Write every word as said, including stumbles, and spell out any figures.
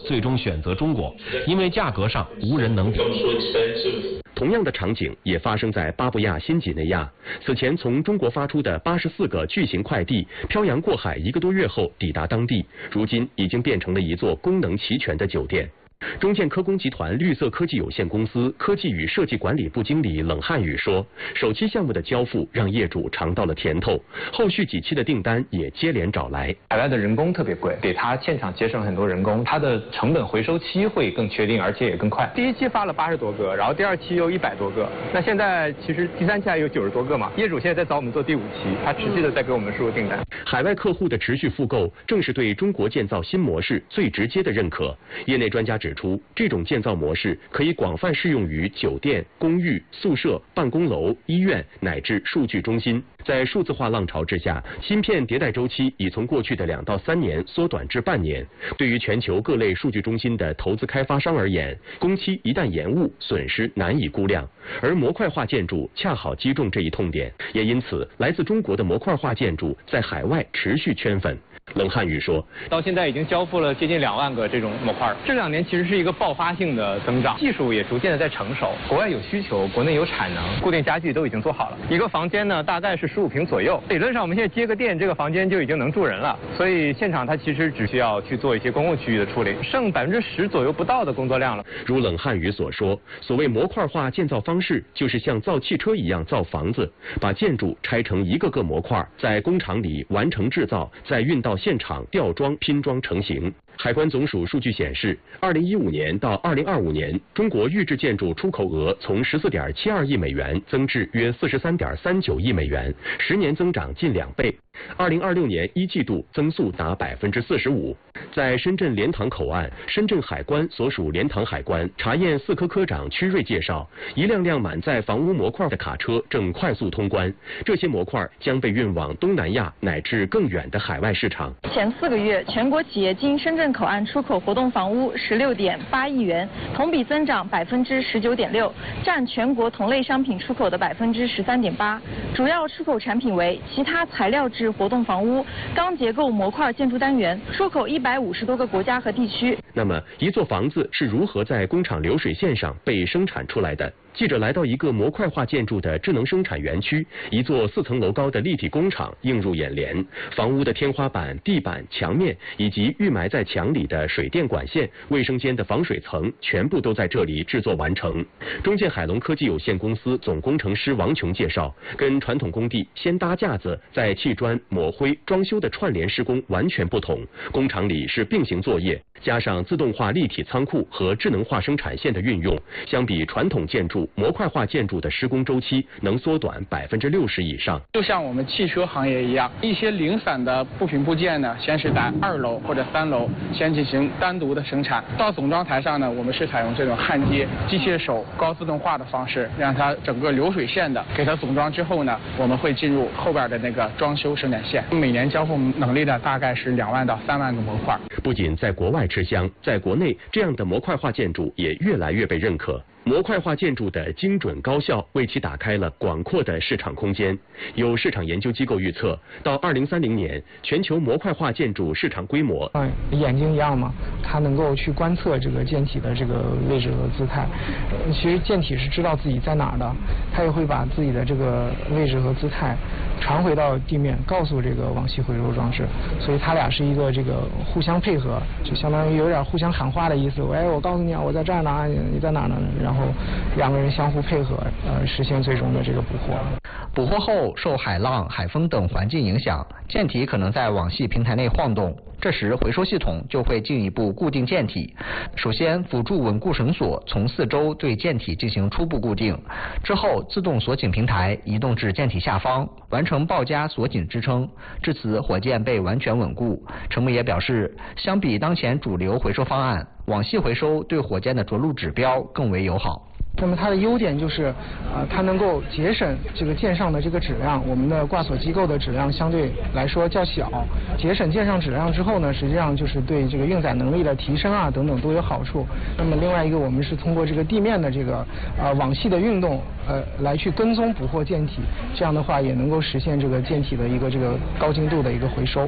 最终选择中国，因为价格上无人能比。 同样的场景也发生在巴布亚新几内亚。此前从中国发出的八十四个巨型快递，漂洋过海一个多月后抵达当地，如今已经变成了一座功能齐全的酒店。中建科工集团绿色科技有限公司科技与设计管理部经理冷汉宇说，首期项目的交付让业主尝到了甜头，后续几期的订单也接连找来。 海外的人工特别贵，给他现场节省很多人工，它的成本回收期会更确定，而且也更快。第一期发了八十多个，然后第二期有一百多个，那现在其实第三期还有九十多个嘛。业主现在在找我们做第五期，他持续的在给我们输入订单。 海外客户的持续复购，正是对中国建造新模式最直接的认可。业内专家指出，这种建造模式可以广泛适用于酒店、公寓、宿舍、办公楼、医院乃至数据中心。在数字化浪潮之下，芯片迭代周期已从过去的两到三年缩短至半年。对于全球各类数据中心的投资开发商而言，工期一旦延误，损失难以估量。而模块化建筑恰好击中这一痛点，也因此，来自中国的模块化建筑在海外持续圈粉。冷汉宇说， 到现在已经交付了接近两万个这种模块，这两年其实是一个爆发性的增长，技术也逐渐的在成熟，国外有需求，国内有产能，固定家具都已经做好了。一个房间呢大概是十五平左右，理论上我们现在接个电，这个房间就已经能住人了，所以现场它其实只需要去做一些公共区域的处理，剩百分之十左右不到的工作量了。 如冷汉宇所说，所谓模块化建造方式，就是像造汽车一样造房子，把建筑拆成一个个模块，在工厂里完成制造，再运到现场吊装拼装成型。海关总署数据显示，二零一五年到二零二五年，中国预制建筑出口额从十四点七二亿美元增至约四十三点三九亿美元，十年增长近两倍。二零二六年一季度增速达百分之四十五。在深圳莲塘口岸，深圳海关所属莲塘海关查验四科科长屈瑞介绍，一辆辆满载房屋模块的卡车正快速通关，这些模块将被运往东南亚乃至更远的海外市场。 前四个月，全国企业经深圳口岸出口活动房屋十六点八亿元，同比增长百分之十九点六，占全国同类商品出口的百分之十三点八。主要出口产品为其他材料制活动房屋、钢结构模块建筑单元，出口一百五十多个国家和地区。 那么，一座房子是如何在工厂流水线上被生产出来的？记者来到一个模块化建筑的智能生产园区，一座四层楼高的立体工厂映入眼帘。房屋的天花板、地板、墙面以及预埋在墙里的水电管线、卫生间的防水层，全部都在这里制作完成。中建海龙科技有限公司总工程师王琼介绍，跟传统工地先搭架子再砌砖、抹灰、装修的串联施工完全不同，工厂里是并行作业，加上自动化立体仓库和智能化生产线的运用，相比传统建筑，模块化建筑的施工周期能缩短百分之六十以上。 就像我们汽车行业一样，一些零散的部品部件呢，先是在二楼或者三楼先进行单独的生产，到总装台上呢，我们是采用这种焊接、机械手、高自动化的方式，让它整个流水线的给它总装之后呢，我们会进入后边的那个装修生产线。每年交付能力呢，大概是两万到三万个模块。 不仅在国外吃香，在国内这样的模块化建筑也越来越被认可。模块化建筑的精准高效为其打开了广阔的市场空间。有市场研究机构预测，到二零三零年，全球模块化建筑市场规模， 像眼睛一样嘛，它能够去观测这个舰体的这个位置和姿态。其实舰体是知道自己在哪儿的，它也会把自己的这个位置和姿态传回到地面，告诉这个网系回收装置。所以它俩是一个这个互相配合，就相当于有点互相喊话的意思。哎，我告诉你啊，我在这儿呢，你在哪儿呢？然后两个人相互配合，呃，实现最终的这个捕获。 捕获后受海浪、海风等环境影响，舰体可能在网系平台内晃动，这时回收系统就会进一步固定舰体。首先辅助稳固绳索从四周对舰体进行初步固定，之后自动锁紧平台移动至舰体下方，完成抱夹锁紧支撑。至此火箭被完全稳固。陈木也表示，相比当前主流回收方案，网系回收对火箭的着陆指标更为友好。 那么它的优点就是，呃，它能够节省这个舰上的这个质量，我们的挂锁机构的质量相对来说较小，节省舰上质量之后呢，实际上就是对这个运载能力的提升啊等等都有好处。那么另外一个，我们是通过这个地面的这个呃网系的运动，呃来去跟踪捕获舰体，这样的话也能够实现这个舰体的一个这个高精度的一个回收。